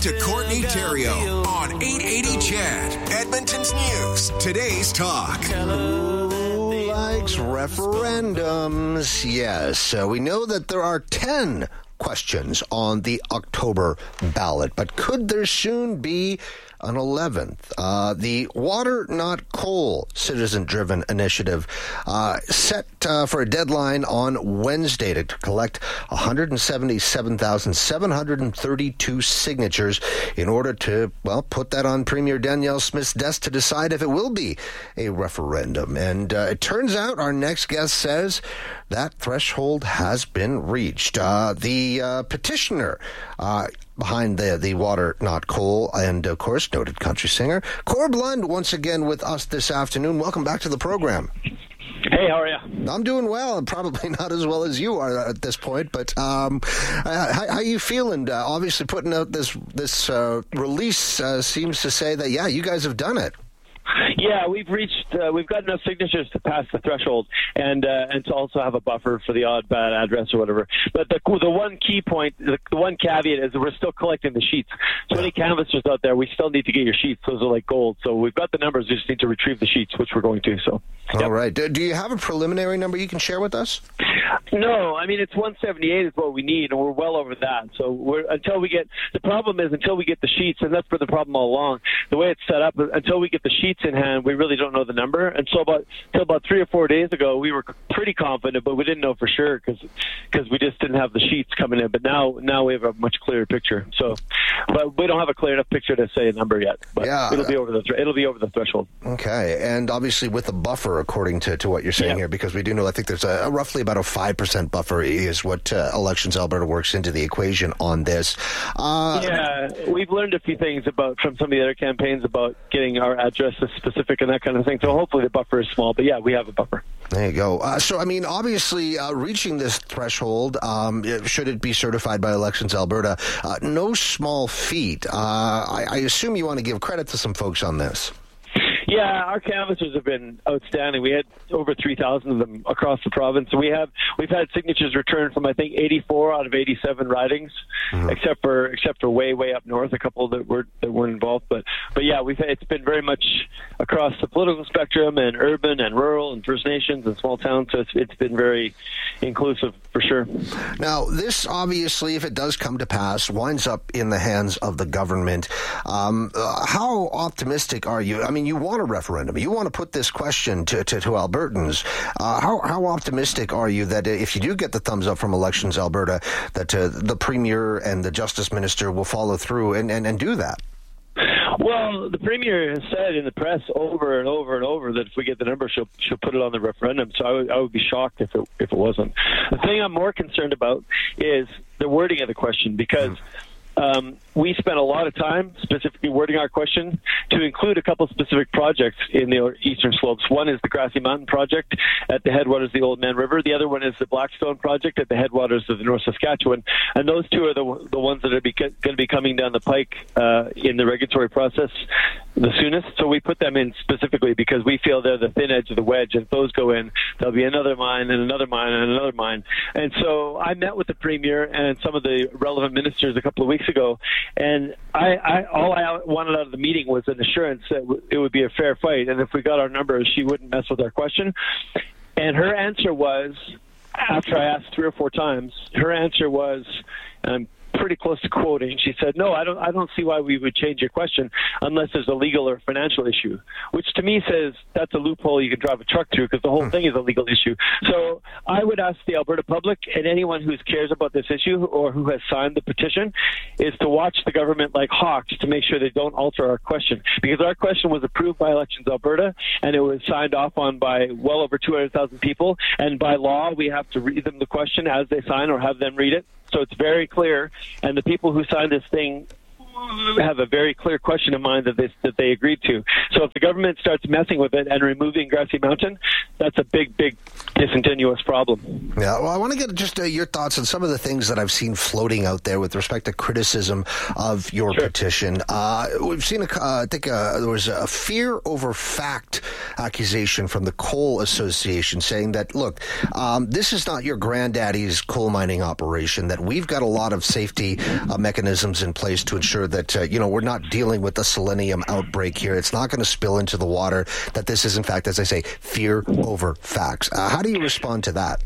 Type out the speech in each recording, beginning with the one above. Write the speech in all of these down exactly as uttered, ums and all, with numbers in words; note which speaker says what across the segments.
Speaker 1: to Courtney Theriault on eight eighty C H E D, Edmonton's News. Today's talk.
Speaker 2: Who likes referendums? Yes, uh, we know that there are ten questions on the October ballot, but could there soon be an eleventh? Uh, the Water Not Coal citizen-driven initiative uh, set uh, for a deadline on Wednesday to, to collect one hundred seventy-seven thousand seven hundred thirty-two signatures in order to, well, put that on Premier Danielle Smith's desk to decide if it will be a referendum. And uh, it turns out, our next guest says, that threshold has been reached. Uh, the uh, petitioner uh, behind the, the Water Not Coal, and of course, noted country singer, Corb Lund, once again with us this afternoon. Welcome back to the program.
Speaker 3: Hey, how are you?
Speaker 2: I'm doing well, and probably not as well as you are at this point, but um, uh, how, how are you feeling? Uh, obviously, putting out this, this uh, release uh, seems to say that, yeah, you guys have done it.
Speaker 3: Yeah, we've reached, uh, we've got enough signatures to pass the threshold, and uh, and to also have a buffer for the odd bad address or whatever. But the the one key point, the, the one caveat is that we're still collecting the sheets. So any canvassers out there, we still need to get your sheets. Those are like gold. So we've got the numbers. We just need to retrieve the sheets, which we're going to. So. Yep.
Speaker 2: All right. Do, do you have a preliminary number you can share with us?
Speaker 3: No, I mean, it's one seventy-eight is what we need, and we're well over that. So we're, until we get, the problem is until we get the sheets, and that's been the problem all along, the way it's set up, until we get the sheets in hand, we really don't know the number. And so about, until about three or four days ago, we were pretty confident, but we didn't know for sure because because we just didn't have the sheets coming in. But now now we have a much clearer picture. So, but we don't have a clear enough picture to say a number yet. But
Speaker 2: yeah.
Speaker 3: it'll be over the it'll be over the threshold.
Speaker 2: Okay, and obviously with a buffer, according to, to what you're saying yeah. here, because we do know, I think there's a, a roughly about a five percent buffer is what uh, Elections Alberta works into the equation on this. Uh,
Speaker 3: yeah, we've learned a few things about from some of the other campaigns about getting our addresses specific and that kind of thing. So hopefully the buffer is small, but yeah, we have a buffer.
Speaker 2: There you go. Uh, so, I mean, obviously, uh, reaching this threshold, um, should it be certified by Elections Alberta, uh, no small feat. Uh, I, I assume you want to give credit to some folks on this.
Speaker 3: Yeah, our canvassers have been outstanding. We had over three thousand of them across the province. So we have we've had signatures returned from I think eighty-four out of eighty-seven ridings, mm-hmm. except for except for way way up north, a couple that were that weren't involved. But but yeah, we've it's been very much across the political spectrum, and urban and rural and First Nations and small towns. So it's it's been very inclusive for sure.
Speaker 2: Now, this obviously, if it does come to pass, winds up in the hands of the government. Um, uh, how optimistic are you? I mean, you want a referendum. You want to put this question to, to, to Albertans. Uh, how, how optimistic are you that if you do get the thumbs up from Elections Alberta, that uh, the Premier and the Justice Minister will follow through and, and, and do that?
Speaker 3: Well, the Premier has said in the press over and over and over that if we get the number, she'll she'll put it on the referendum. So I would, I would be shocked if it if it wasn't. The thing I'm more concerned about is the wording of the question, because mm. Um, we spent a lot of time specifically wording our question to include a couple specific projects in the eastern slopes. One is the Grassy Mountain project at the headwaters of the Old Man River. The other one is the Blackstone project at the headwaters of the North Saskatchewan. And those two are the the ones that are going to be coming down the pike uh, in the regulatory process the soonest. So we put them in specifically because we feel they're the thin edge of the wedge. And if those go in, there'll be another mine and another mine and another mine. And so I met with the Premier and some of the relevant ministers a couple of weeks ago, and I, I all I wanted out of the meeting was an assurance that w- it would be a fair fight, and if we got our numbers, she wouldn't mess with our question. And her answer was, after I asked three or four times, her answer was, and I'm pretty close to quoting, she said, no, I don't I don't see why we would change your question unless there's a legal or financial issue, which to me says that's a loophole you can drive a truck through because the whole thing is a legal issue. So I would ask the Alberta public and anyone who cares about this issue or who has signed the petition is to watch the government like hawks to make sure they don't alter our question, because our question was approved by Elections Alberta and it was signed off on by well over two hundred thousand people, and by law we have to read them the question as they sign or have them read it. So it's very clear, and the people who signed this thing have a very clear question in mind that they, that they agreed to. So if the government starts messing with it and removing Grassy Mountain, that's a big, big disingenuous problem.
Speaker 2: Yeah, well, I want to get just uh, your thoughts on some of the things that I've seen floating out there with respect to criticism of your sure. petition. Uh, we've seen, a, uh, I think uh, there was a fear over fact accusation from the Coal Association saying that, look, um, this is not your granddaddy's coal mining operation, that we've got a lot of safety uh, mechanisms in place to ensure that that, uh, you know, we're not dealing with the selenium outbreak here. It's not going to spill into the water, that this is, in fact, as I say, fear over facts. Uh, how do you respond to that?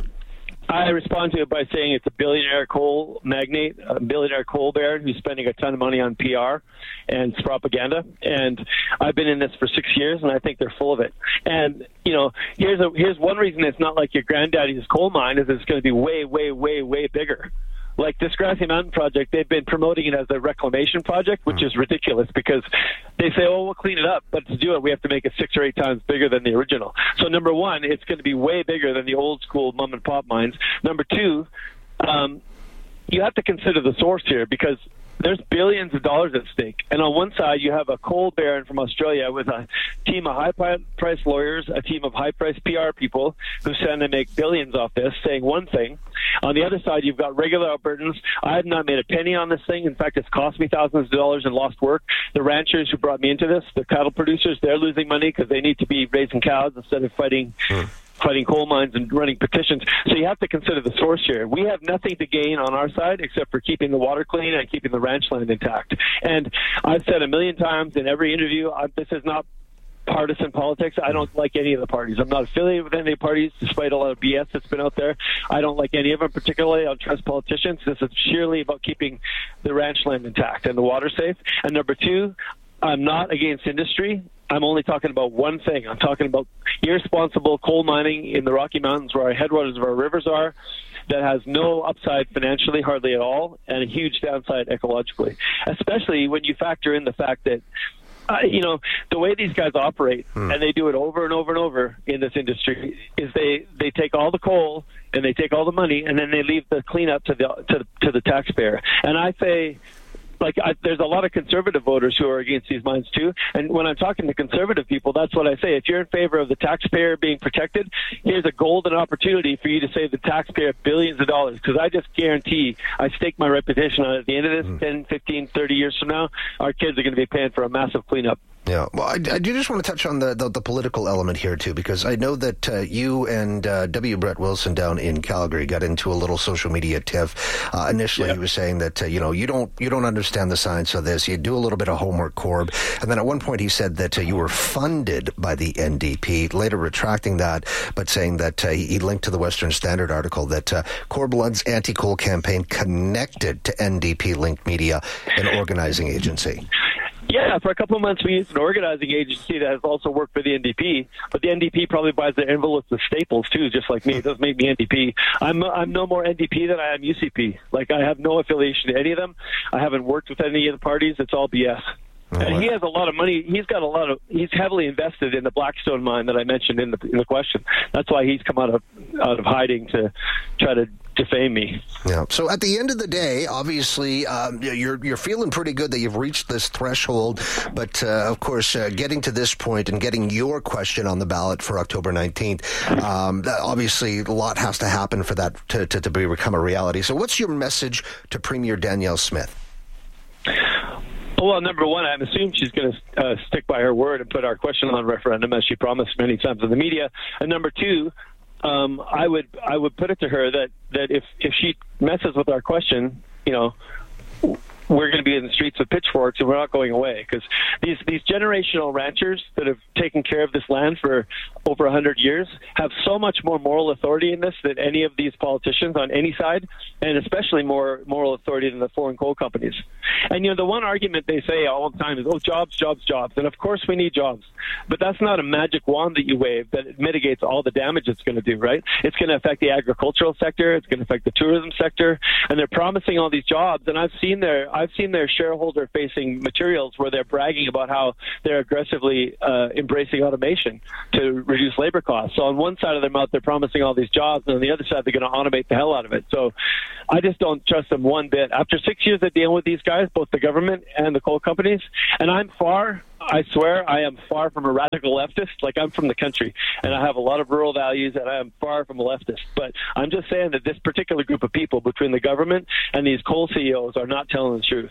Speaker 3: I respond to it by saying it's a billionaire coal magnate, a billionaire coal baron who's spending a ton of money on P R and propaganda. And I've been in this for six years, and I think they're full of it. And, you know, here's a, here's one reason it's not like your granddaddy's coal mine is it's going to be way, way, way, way bigger. Like this Grassy Mountain project, they've been promoting it as a reclamation project, which is ridiculous because they say, oh, we'll clean it up. But to do it, we have to make it six or eight times bigger than the original. So number one, it's going to be way bigger than the old school mom and pop mines. Number two, um, you have to consider the source here because there's billions of dollars at stake. And on one side, you have a coal baron from Australia with a team of high-priced lawyers, a team of high-priced P R people who stand to make billions off this, saying one thing. On the other side, you've got regular Albertans. I have not made a penny on this thing. In fact, it's cost me thousands of dollars in lost work. The ranchers who brought me into this, the cattle producers, they're losing money because they need to be raising cows instead of fighting mm. fighting coal mines and running petitions. So you have to consider the source here. We have nothing to gain on our side except for keeping the water clean and keeping the ranch land intact. And I've said a million times in every interview, I, this is not partisan politics. I don't like any of the parties. I'm not affiliated with any of the parties, despite a lot of B S that's been out there. I don't like any of them, particularly. I don't trust politicians. This is sheerly about keeping the ranch land intact and the water safe. And number two, I'm not against industry. I'm only talking about one thing. I'm talking about irresponsible coal mining in the Rocky Mountains where our headwaters of our rivers are that has no upside financially, hardly at all, and a huge downside ecologically, especially when you factor in the fact that Uh, you know, the way these guys operate, hmm. and they do it over and over and over in this industry, is they, they take all the coal and they take all the money and then they leave the cleanup to the to, to the taxpayer. And I say, like, I, there's a lot of conservative voters who are against these mines too. And when I'm talking to conservative people, that's what I say. If you're in favor of the taxpayer being protected, here's a golden opportunity for you to save the taxpayer billions of dollars. Because I just guarantee, I stake my reputation on it. At the end of this, mm. ten, fifteen, thirty years from now, our kids are going to be paying for a massive cleanup.
Speaker 2: Yeah, well, I, I do just want to touch on the, the, the political element here, too, because I know that uh, you and uh, W. Brett Wilson down in Calgary got into a little social media tiff. Uh, initially, yeah. he was saying that, uh, you know, you don't you don't understand the science of this. You do a little bit of homework, Corb. And then at one point he said that uh, you were funded by the N D P, later retracting that, but saying that uh, he, he linked to the Western Standard article that uh, Corb Ludd's anti-coal campaign connected to N D P-linked media, an organizing agency.
Speaker 3: Yeah, for a couple of months we used an organizing agency that has also worked for the N D P, but the N D P probably buys their envelopes with Staples too, just like me. It doesn't make me N D P. I'm I'm no more N D P than I am U C P. Like, I have no affiliation to any of them. I haven't worked with any of the parties. It's all B S. Oh, and he has a lot of money. He's got a lot of. He's heavily invested in the Blackstone mine that I mentioned in the in the question. That's why he's come out of out of hiding to try to defame me.
Speaker 2: Yeah. So at the end of the day, obviously, um, you're you're feeling pretty good that you've reached this threshold. But uh, of course, uh, getting to this point and getting your question on the ballot for October nineteenth, um, obviously, a lot has to happen for that to, to, to become a reality. So, what's your message to Premier Danielle Smith?
Speaker 3: Well, number one, I assume she's going to uh, stick by her word and put our question on referendum, as she promised many times in the media. And number two, um, I would I would put it to her that, that if, if she messes with our question, you know, we're going to be in the streets with pitchforks, and we're not going away. Because these these generational ranchers that have taken care of this land for over one hundred years have so much more moral authority in this than any of these politicians on any side, and especially more moral authority than the foreign coal companies. And, you know, the one argument they say all the time is, oh, jobs, jobs, jobs. And, of course, we need jobs. But that's not a magic wand that you wave that mitigates all the damage it's going to do, right? It's going to affect the agricultural sector. It's going to affect the tourism sector. And they're promising all these jobs. And I've seen their I've seen their shareholder-facing materials where they're bragging about how they're aggressively uh, embracing automation to reduce labor costs. So on one side of their mouth, they're promising all these jobs, and on the other side, they're going to automate the hell out of it. So I just don't trust them one bit. After six years of dealing with these guys, both the government and the coal companies, and I'm far, I swear, I am far from a radical leftist. Like, I'm from the country, and I have a lot of rural values, and I am far from a leftist. But I'm just saying that this particular group of people, between the government and these coal C E Os, are not telling the truth.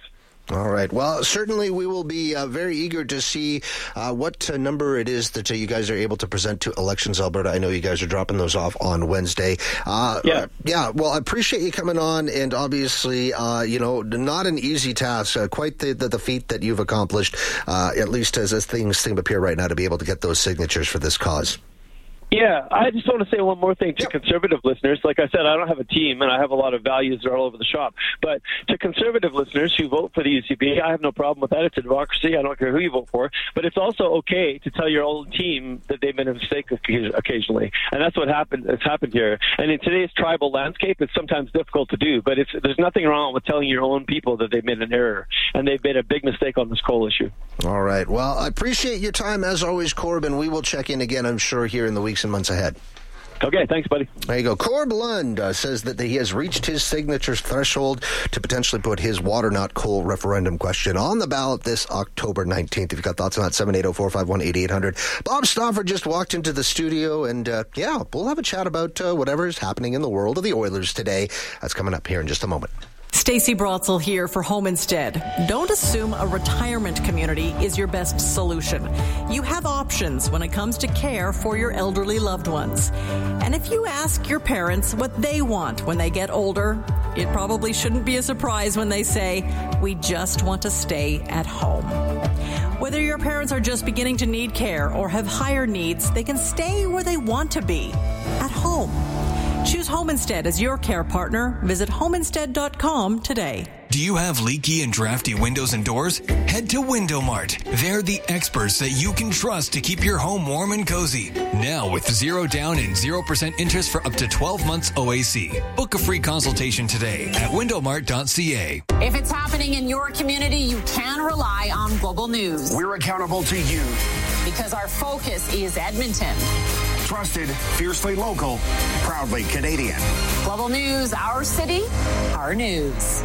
Speaker 2: All right. Well, certainly we will be uh, very eager to see uh, what uh, number it is that uh, you guys are able to present to Elections Alberta. I know you guys are dropping those off on Wednesday. Uh,
Speaker 3: yeah.
Speaker 2: Uh, yeah. Well, I appreciate you coming on, and obviously, uh, you know, not an easy task. Uh, quite the, the, the feat that you've accomplished, uh, at least as, as things seem to appear right now, to be able to get those signatures for this cause.
Speaker 3: Yeah, I just want to say one more thing to
Speaker 2: yep.
Speaker 3: conservative listeners. Like I said, I don't have a team, and I have a lot of values that are all over the shop. But to conservative listeners who vote for the U C P, I have no problem with that. It's a democracy. I don't care who you vote for. But it's also okay to tell your own team that they've made a mistake occasionally. And that's what happened. It's happened here. And in today's tribal landscape, it's sometimes difficult to do. But it's, there's nothing wrong with telling your own people that they've made an error. And they've made a big mistake on this coal issue.
Speaker 2: All right. Well, I appreciate your time, as always, Corb, and we will check in again, I'm sure, here in the weeks and months ahead.
Speaker 3: Okay, thanks, buddy.
Speaker 2: There you go. Corb Lund uh, says that he has reached his signatures threshold to potentially put his water not coal referendum question on the ballot this October nineteenth. If you've got thoughts on that, seven eight zero, four five one, eight eight hundred. Bob Stauffer just walked into the studio, and uh, yeah, we'll have a chat about uh, whatever is happening in the world of the Oilers today. That's coming up here in just a moment.
Speaker 4: Stacey Brotzel here for Home Instead. Don't assume a retirement community is your best solution. You have options when it comes to care for your elderly loved ones. And if you ask your parents what they want when they get older, it probably shouldn't be a surprise when they say, "We just want to stay at home." Whether your parents are just beginning to need care or have higher needs, they can stay where they want to be, at home. Choose Home Instead as your care partner. Visit home instead dot com today.
Speaker 1: Do you have leaky and drafty windows and doors? Head to Window Mart. They're the experts that you can trust to keep your home warm and cozy. Now with zero down and zero percent interest for up to twelve months O A C. Book a free consultation today at window mart dot c a.
Speaker 5: If it's happening in your community, you can rely on Global News.
Speaker 6: We're accountable to you.
Speaker 5: Because our focus is Edmonton.
Speaker 6: Trusted, fiercely local, proudly Canadian.
Speaker 5: Global News, our city, our news.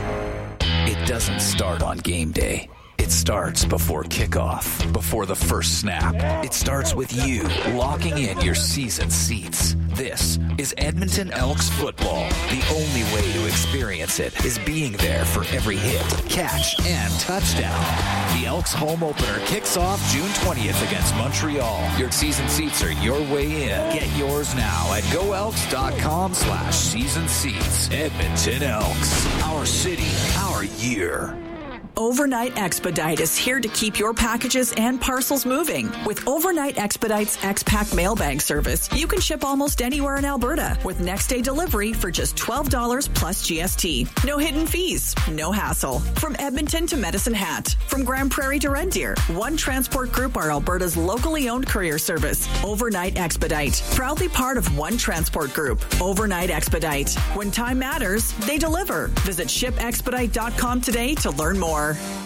Speaker 7: It doesn't start on game day. It starts before kickoff, before the first snap. It starts with you locking in your season seats. This is Edmonton Elks football. The only way to experience it is being there for every hit, catch, and touchdown. The Elks home opener kicks off June twentieth against Montreal. Your season seats are your way in. Get yours now at go elks dot com slash season seats. Edmonton Elks. Our city, our year.
Speaker 8: Overnight Expedite is here to keep your packages and parcels moving. With Overnight Expedite's X-Pack mail bag service, you can ship almost anywhere in Alberta with next day delivery for just twelve dollars plus G S T. No hidden fees, no hassle. From Edmonton to Medicine Hat, from Grand Prairie to Red Deer, One Transport Group are Alberta's locally owned courier service. Overnight Expedite, proudly part of One Transport Group. Overnight Expedite. When time matters, they deliver. Visit ship expedite dot com today to learn more.